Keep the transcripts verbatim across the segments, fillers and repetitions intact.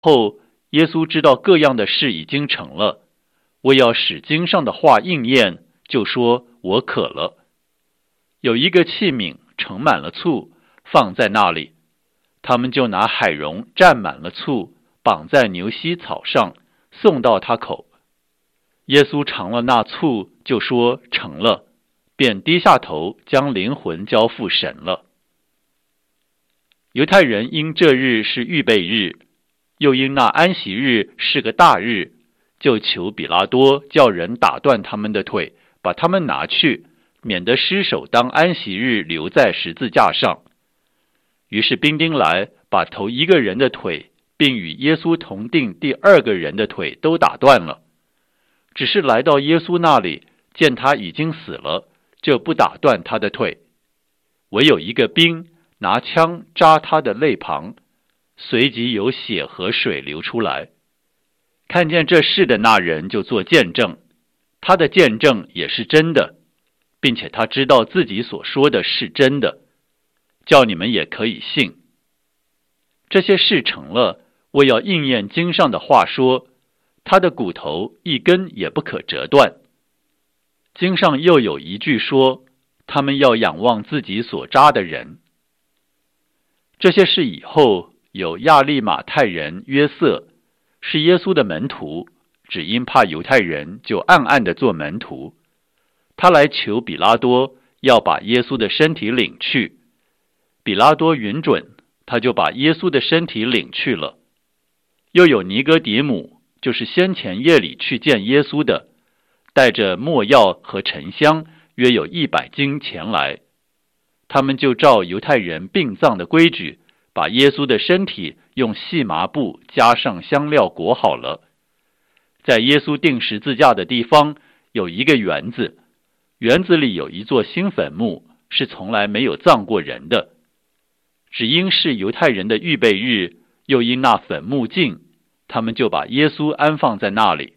后，耶稣知道各样的事已经成了，为要使经上的话应验，就说：我渴了。有一个器皿盛满了醋，放在那里，他们就拿海蓉蘸满了醋，绑在牛膝草上，送到他口。耶稣尝了那醋，就说：成了，便低下头，将灵魂交付神了。犹太人因这日是预备日，又因那安息日是个大日，就求比拉多叫人打断他们的腿，把他们拿去，免得尸首当安息日留在十字架上。于是兵丁来，把头一个人的腿，并与耶稣同定第二个人的腿都打断了。只是来到耶稣那里，见他已经死了，就不打断他的腿。唯有一个兵拿枪扎他的肋旁，随即有血和水流出来。看见这事的那人就做见证，他的见证也是真的，并且他知道自己所说的是真的，叫你们也可以信。这些事成了，为要应验经上的话说，他的骨头一根也不可折断。经上又有一句说，他们要仰望自己所扎的人。这些事以后，有亚利马太人约瑟，是耶稣的门徒，只因怕犹太人，就暗暗地做门徒。他来求比拉多，要把耶稣的身体领去。比拉多允准，他就把耶稣的身体领去了。又有尼哥底母，就是先前夜里去见耶稣的，带着没药和沉香，约有一百斤前来。他们就照犹太人殡葬的规矩，把耶稣的身体用细麻布加上香料裹好了。在耶稣钉十字架的地方有一个园子，园子里有一座新坟墓，是从来没有葬过人的。只因是犹太人的预备日，又因那坟墓近，他们就把耶稣安放在那里。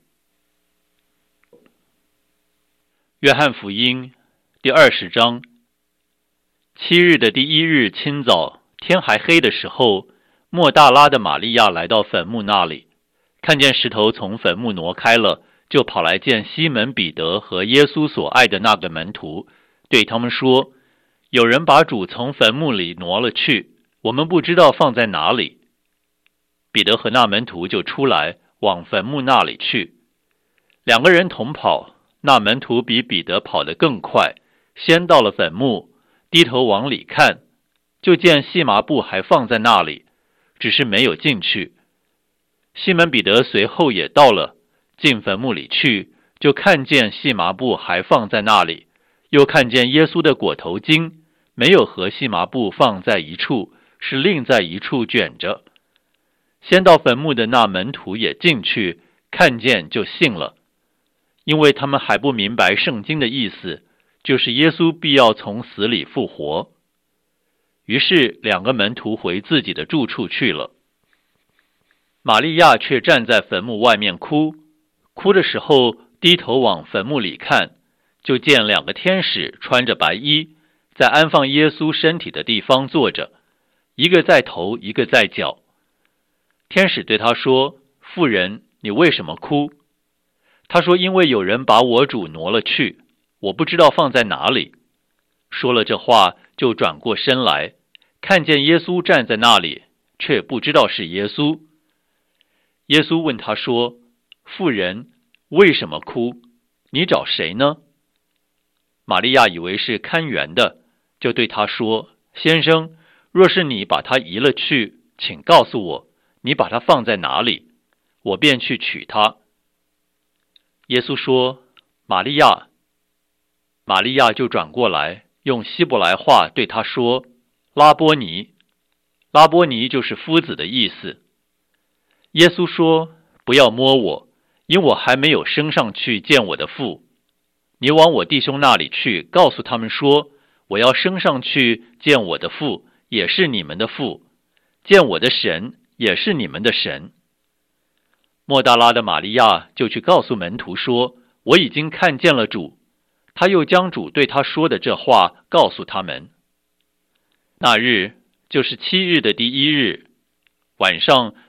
约翰福音第二十章。七日的第一日清早，天还黑的时候，莫大拉的玛利亚来到坟墓那里，看见石头从坟墓挪开了，就跑来见西门彼得和耶稣所爱的那个门徒，对他们说：有人把主从坟墓里挪了去，我们不知道放在哪里。彼得和那门徒就出来，往坟墓那里去。两个人同跑，那门徒比彼得跑得更快，先到了坟墓，低头往里看，就见细麻布还放在那里，只是没有进去。西门彼得随后也到了，进坟墓里去，就看见细麻布还放在那里，又看见耶稣的裹头巾没有和细麻布放在一处，是另在一处卷着。先到坟墓的那门徒也进去，看见就信了，因为他们还不明白圣经的意思，就是耶稣必要从死里复活。于是两个门徒回自己的住处去了。玛利亚却站在坟墓外面哭，哭的时候低头往坟墓里看，就见两个天使穿着白衣，在安放耶稣身体的地方坐着，一个在头，一个在脚。天使对他说：妇人，你为什么哭？他说：因为有人把我主挪了去，我不知道放在哪里。说了这话，就转过身来，看见耶稣站在那里，却不知道是耶稣。耶稣问他说：妇人，为什么哭？你找谁呢？玛利亚以为是看园的，就对他说：先生，若是你把他移了去，请告诉我，你把他放在哪里，我便去取他。耶稣说：玛利亚。玛利亚就转过来，用希伯来话对他说：拉波尼。拉波尼就是夫子的意思。耶稣说：不要摸我，因我还没有升上去见我的父。你往我弟兄那里去，告诉他们说，我要升上去见我的父，也是你们的父，见我的神，也是你们的神。莫大拉的玛利亚就去告诉门徒说：我已经看见了主。他又将主对他说的这话告诉他们。那日就是七日的第一日晚上，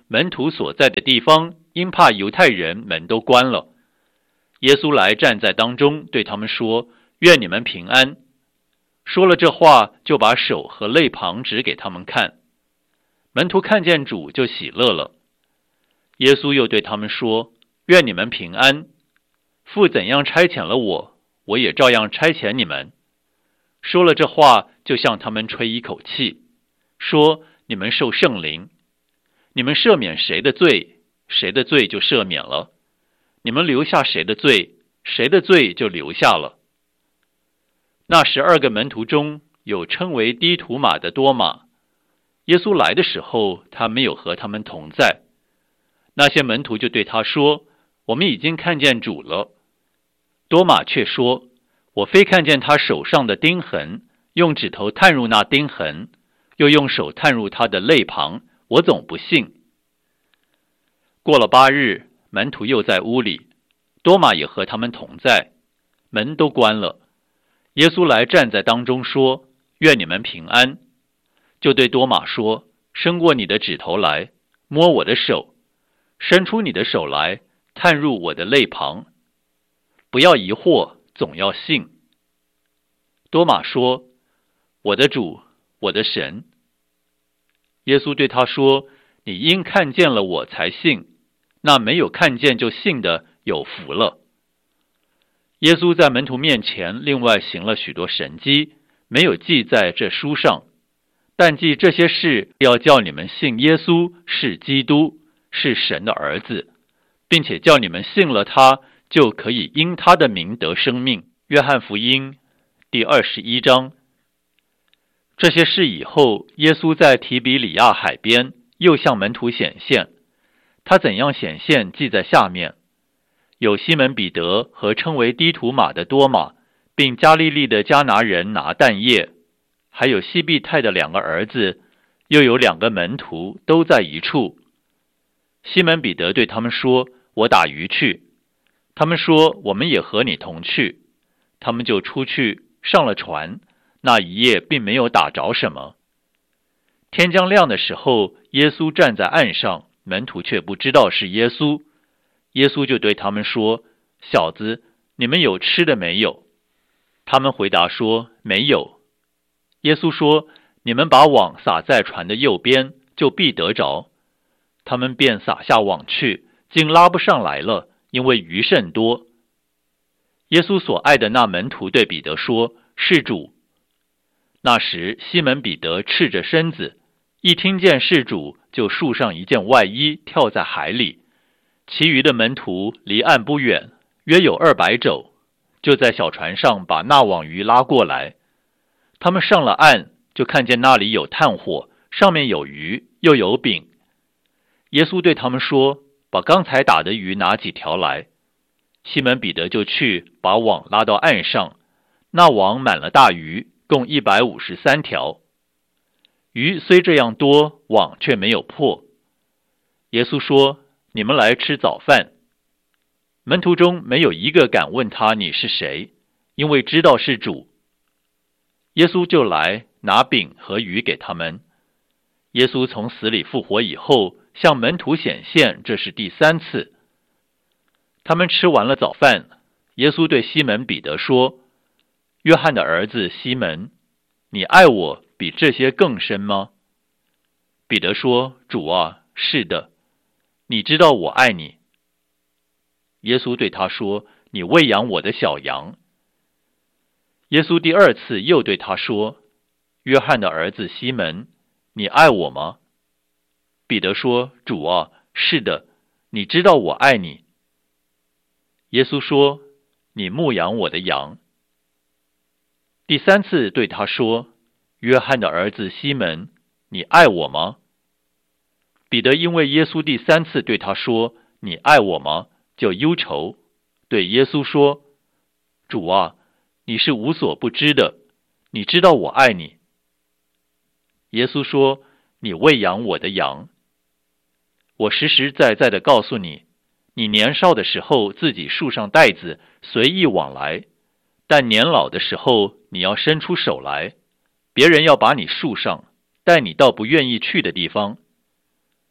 门徒所在的地方因怕犹太人，门都关了。耶稣来站在当中，对他们说：愿你们平安。说了这话，就把手和肋旁指给他们看。门徒看见主就喜乐了。耶稣又对他们说：愿你们平安。父怎样差遣了我，我也照样差遣你们。说了这话，就向他们吹一口气，说：你们受圣灵。你们赦免谁的罪，谁的罪就赦免了；你们留下谁的罪，谁的罪就留下了。那十二个门徒中有称为低土马的多马，耶稣来的时候，他没有和他们同在。那些门徒就对他说：我们已经看见主了。多马却说：我非看见他手上的钉痕，用指头探入那钉痕，又用手探入他的肋旁，我总不信。过了八日，门徒又在屋里，多马也和他们同在，门都关了。耶稣来站在当中说：愿你们平安。就对多马说：伸过你的指头来，摸我的手，伸出你的手来，探入我的肋旁。不要疑惑，总要信。多马说：我的主，我的神。耶稣对他说：你因看见了我才信，那没有看见就信的有福了。耶稣在门徒面前另外行了许多神迹，没有记在这书上，但记这些事，要叫你们信耶稣是基督，是神的儿子，并且叫你们信了他，就可以因他的名得生命。约翰福音第二十一章。这些事以后，耶稣在提比里亚海边又向门徒显现，他怎样显现记在下面。有西门彼得和称为低土马的多马，并加利利的迦拿人拿但业，还有西庇太的两个儿子，又有两个门徒，都在一处。西门彼得对他们说：我打鱼去。他们说：我们也和你同去。他们就出去上了船，那一夜并没有打着什么。天将亮的时候，耶稣站在岸上，门徒却不知道是耶稣。耶稣就对他们说：小子，你们有吃的没有？他们回答说：没有。耶稣说：你们把网撒在船的右边，就必得着。他们便撒下网去，竟拉不上来了，因为鱼甚多。耶稣所爱的那门徒对彼得说：是主。那时西门彼得赤着身子，一听见是主，就束上一件外衣，跳在海里。其余的门徒离岸不远，约有二百肘，就在小船上把那网鱼拉过来。他们上了岸，就看见那里有炭火，上面有鱼，又有饼。耶稣对他们说：把刚才打的鱼拿几条来。西门彼得就去把网拉到岸上，那网满了大鱼，共一百五十三条。鱼虽这样多，网却没有破。耶稣说：你们来吃早饭。门徒中没有一个敢问他你是谁，因为知道是主。耶稣就来拿饼和鱼给他们。耶稣从死里复活以后，向门徒显现，这是第三次。他们吃完了早饭，耶稣对西门彼得说：约翰的儿子西门，你爱我比这些更深吗？彼得说：主啊，是的，你知道我爱你。耶稣对他说：你喂养我的小羊。耶稣第二次又对他说：约翰的儿子西门，你爱我吗？彼得说：主啊，是的，你知道我爱你。耶稣说：你牧养我的羊。第三次对他说：约翰的儿子西门，你爱我吗？彼得因为耶稣第三次对他说：你爱我吗？就忧愁，对耶稣说：主啊，你是无所不知的，你知道我爱你。耶稣说：你喂养我的羊。我实实在在地告诉你，你年少的时候自己束上带子，随意往来，但年老的时候你要伸出手来，别人要把你束上，带你到不愿意去的地方。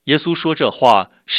耶稣说这话是